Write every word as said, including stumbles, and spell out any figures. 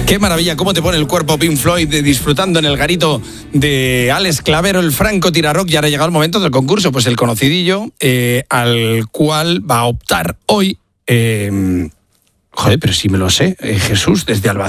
Qué maravilla, cómo te pone el cuerpo Pink Floyd disfrutando en el garito de Alex Clavero, el Franco Tirarock. Y ahora ha llegado el momento del concurso, pues el conocidillo eh, al cual va a optar hoy. Eh, joder, pero sí me lo sé, eh, Jesús, desde Albacete.